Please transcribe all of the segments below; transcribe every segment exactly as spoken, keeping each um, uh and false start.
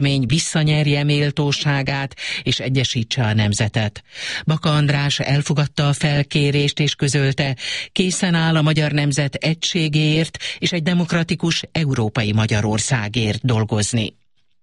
visszanyerje méltóságát és egyesítse a nemzetet. Baka András elfogadta a felkérést és közölte, készen áll a magyar nemzet egységéért és egy demokratikus európai Magyarországért dolgozni.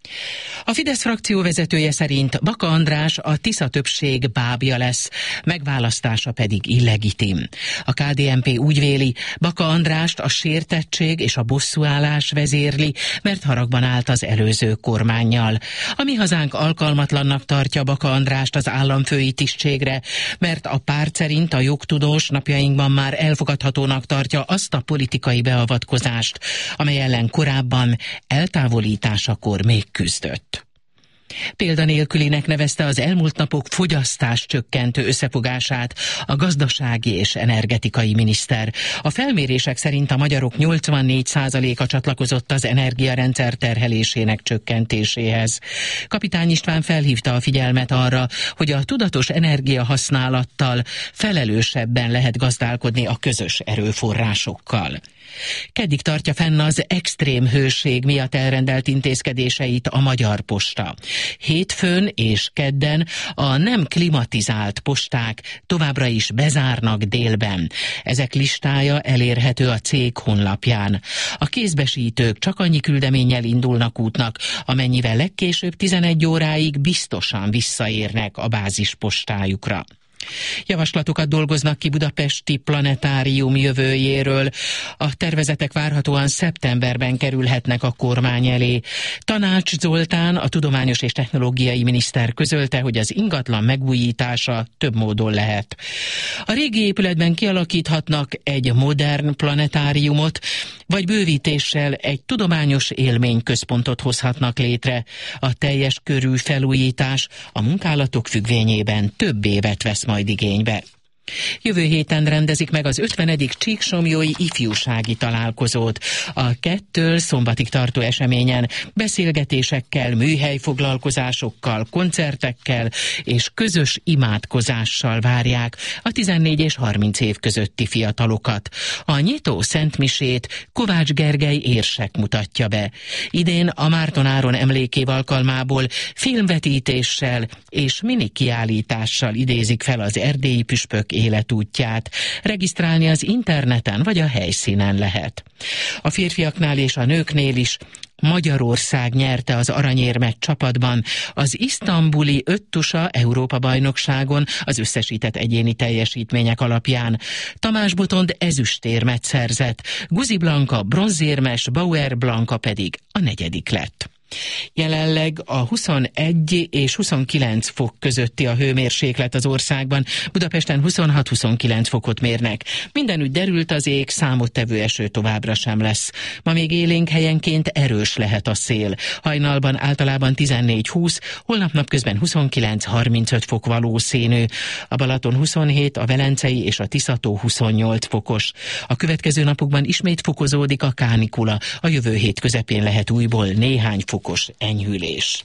A Fidesz frakció vezetője szerint Baka András a Tisza többség bábja lesz, megválasztása pedig illegitim. A ká dé en pé úgy véli, Baka Andrást a sértettség és a bosszúállás vezérli, mert haragban állt az előző kormánnyal. A Mi Hazánk alkalmatlannak tartja Baka Andrást az államfői tisztségre, mert a párt szerint a jogtudós napjainkban már elfogadhatónak tartja azt a politikai beavatkozást, amely ellen korábban eltávolításakor még küzdött. Példanélkülinek nevezte az elmúlt napok fogyasztás csökkentő összefogását a gazdasági és energetikai miniszter. A felmérések szerint a magyarok nyolcvannégy százaléka csatlakozott az energiarendszer terhelésének csökkentéséhez. Kapitány István felhívta a figyelmet arra, hogy a tudatos energiahasználattal felelősebben lehet gazdálkodni a közös erőforrásokkal. Keddig tartja fenn az extrém hőség miatt elrendelt intézkedéseit a Magyar Posta. Hétfőn és kedden a nem klimatizált posták továbbra is bezárnak délben. Ezek listája elérhető a cég honlapján. A kézbesítők csak annyi küldeménnyel indulnak útnak, amennyivel legkésőbb tizenegy óráig biztosan visszaérnek a bázispostájukra. Javaslatokat dolgoznak ki budapesti planetárium jövőjéről. A tervezetek várhatóan szeptemberben kerülhetnek a kormány elé. Tanács Zoltán, a tudományos és technológiai miniszter közölte, hogy az ingatlan megújítása több módon lehet. A régi épületben kialakíthatnak egy modern planetáriumot, vagy bővítéssel egy tudományos élményközpontot hozhatnak létre. A teljes körű felújítás a munkálatok függvényében több évet vesz majd igénybe. Jövő héten rendezik meg az ötvenedik Csíksomlyói ifjúsági találkozót. A kettől szombatig tartó eseményen beszélgetésekkel, műhelyfoglalkozásokkal, koncertekkel és közös imádkozással várják a tizennégy és harminc év közötti fiatalokat. A nyitó szentmisét Kovács Gergely érsek mutatja be. Idén a Márton Áron emlékév alkalmából filmvetítéssel és minikiállítással idézik fel az erdélyi püspök életútját. Regisztrálni az interneten vagy a helyszínen lehet. A férfiaknál és a nőknél is Magyarország nyerte az aranyérmet csapatban az isztambuli öttusa Európa-bajnokságon az összesített egyéni teljesítmények alapján. Tamás Botond ezüstérmet szerzett, Guzi Blanka bronzérmes, Bauer Blanka pedig a negyedik lett. Jelenleg a huszonegy és huszonkilenc fok közötti a hőmérséklet az országban, Budapesten huszonhat-huszonkilenc fokot mérnek. Mindenütt derült az ég, számottevő eső továbbra sem lesz. Ma még élénk helyenként erős lehet a szél. Hajnalban általában tizennégy-húsz, holnap napközben huszonkilenc-harmincöt fok valószínű. A Balaton huszonhét, a Velencei és a Tiszató huszonnyolc fokos. A következő napokban ismét fokozódik a kánikula. A jövő hét közepén lehet újból néhány fokos enyhülés.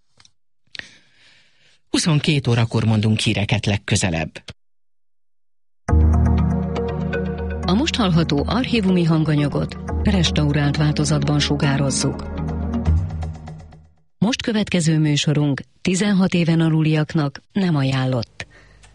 huszonkét órakor mondunk híreket legközelebb. A most hallható archívumi hanganyagot restaurált változatban sugározzuk. Most következő műsorunk tizenhat éven aluliaknak nem ajánlott.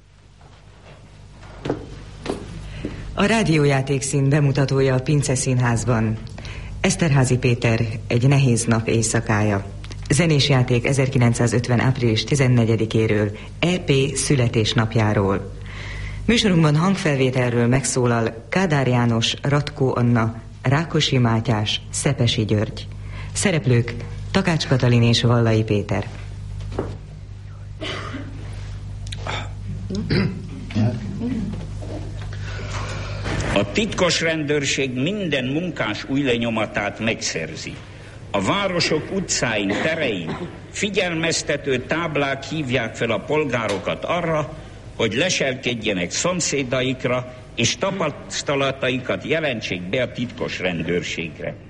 A rádiójátékszín bemutatója a Pince Színházban. Eszterházy Péter, Egy nehéz nap éjszakája. Zenés játék ezerkilencszázötven. április tizennegyedikéről, é pé születésnapjáról. Műsorunkban hangfelvételről megszólal Kádár János, Ratkó Anna, Rákosi Mátyás, Szepesi György. Szereplők Takács Katalin és Vallai Péter. A titkos rendőrség minden munkás új lenyomatát megszerzi. A városok utcáin, terein figyelmeztető táblák hívják fel a polgárokat arra, hogy leselkedjenek szomszédaikra, és tapasztalataikat jelentsék be a titkos rendőrségre.